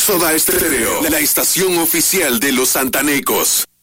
Soda Estéreo, la estación oficial de los santanecos.